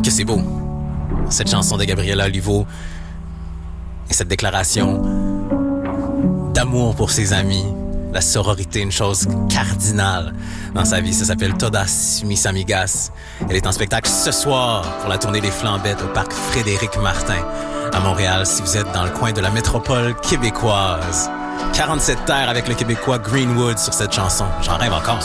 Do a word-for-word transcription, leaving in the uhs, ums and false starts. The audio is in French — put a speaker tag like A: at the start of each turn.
A: que c'est beau. Cette chanson de Gabriela Olivo et cette déclaration d'amour pour ses amis, la sororité, une chose cardinale dans sa vie. Ça s'appelle Todas mis amigas. Elle est en spectacle ce soir pour la tournée des Flambettes au parc Frédéric-Martin à Montréal, si vous êtes dans le coin de la métropole québécoise. quarante-sept terres avec le Québécois Greenwood sur cette chanson. J'en rêve encore.